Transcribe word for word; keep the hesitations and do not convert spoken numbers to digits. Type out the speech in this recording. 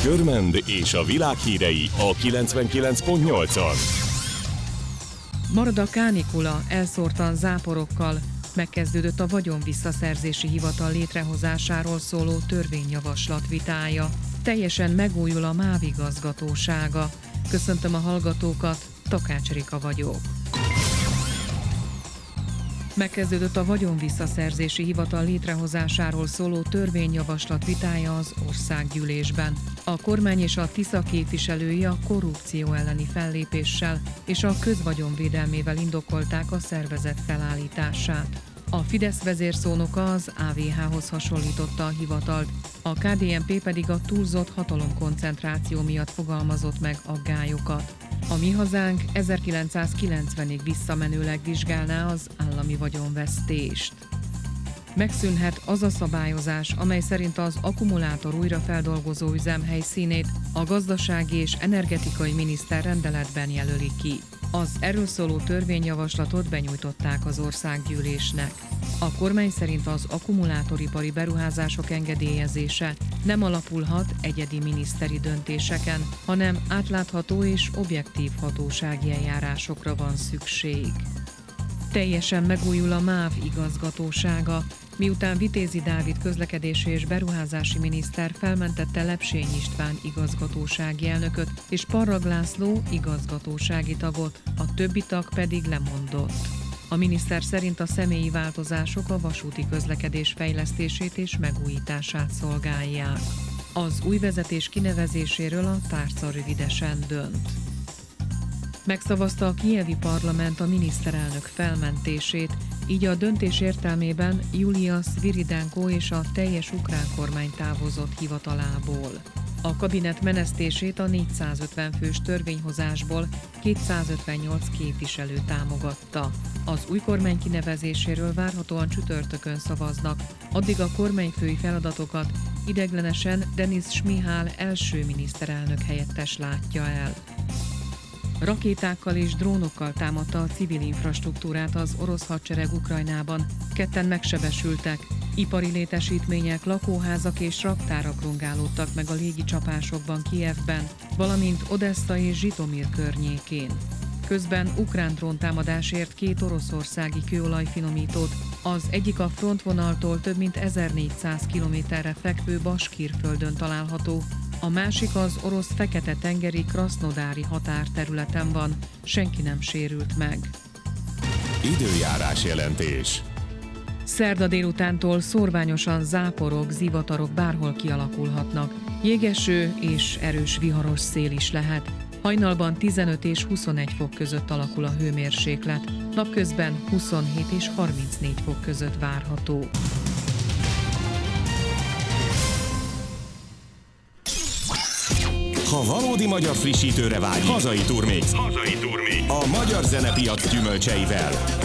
Görmend és a világ hírei a kilencvenkilenc pont nyolcon. Marad a kánikula, elszórtan záporokkal. Megkezdődött a vagyonvisszaszerzési hivatal létrehozásáról szóló törvényjavaslat vitája. Teljesen megújul a MÁV igazgatósága. Köszöntöm a hallgatókat, Takács Rika vagyok. Megkezdődött a vagyonvisszaszerzési hivatal létrehozásáról szóló törvényjavaslat vitája az országgyűlésben. A kormány és a Tisza képviselői a korrupció elleni fellépéssel és a közvagyonvédelmével indokolták a szervezet felállítását. A Fidesz vezérszónoka az á vé há-hoz hasonlította a hivatalt, a ká dé en pé pedig a túlzott hatalomkoncentráció miatt fogalmazott meg aggályokat. A Mi Hazánk ezerkilencszázkilencvenig visszamenőleg vizsgálná az állami vagyonvesztést. Megszűnhet az a szabályozás, amely szerint az akkumulátor újrafeldolgozó üzem helyszínét a gazdasági és energetikai miniszter rendeletben jelöli ki. Az erről szóló törvényjavaslatot benyújtották az országgyűlésnek. A kormány szerint az akkumulátoripari beruházások engedélyezése nem alapulhat egyedi miniszteri döntéseken, hanem átlátható és objektív hatósági eljárásokra van szükség. Teljesen megújul a MÁV igazgatósága, miután Vitézi Dávid közlekedési és beruházási miniszter felmentette Lepsény István igazgatósági elnököt és Parrag László igazgatósági tagot, a többi tag pedig lemondott. A miniszter szerint a személyi változások a vasúti közlekedés fejlesztését és megújítását szolgálják. Az új vezetés kinevezéséről a tárca rövidesen dönt. Megszavazta a kijevi parlament a miniszterelnök felmentését, így a döntés értelmében Julia Sviridenko és a teljes ukrán kormány távozott hivatalából. A kabinet menesztését a négyszázötven fős törvényhozásból kétszázötvennyolc képviselő támogatta. Az új kormány kinevezéséről várhatóan csütörtökön szavaznak, addig a kormányfői feladatokat ideiglenesen Denis Šmihal első miniszterelnök helyettes látja el. Rakétákkal és drónokkal támadta a civil infrastruktúrát az orosz hadsereg Ukrajnában. Ketten megsebesültek. Ipari létesítmények, lakóházak és raktárak rongálódtak meg a légicsapásokban Kijevben, valamint Odessa és Zsitomir környékén. Közben ukrán dróntámadásért két oroszországi kőolajfinomítót, az egyik a frontvonaltól több mint ezernégyszáz kilométerre fekvő Baskír-földön található, a másik az orosz Fekete-tengeri Krasznodári határterületen van, senki nem sérült meg. Időjárás jelentés. Szerda délutántól szórványosan záporok, zivatarok bárhol kialakulhatnak. Jégeső és erős viharos szél is lehet. Hajnalban tizenöt és huszonegy fok között alakul a hőmérséklet, napközben huszonhét és harmincnégy fok között várható. Ha valódi magyar frissítőre vágyik, hazai turmix. Hazai turmix. A magyar zenepiac gyümölcseivel.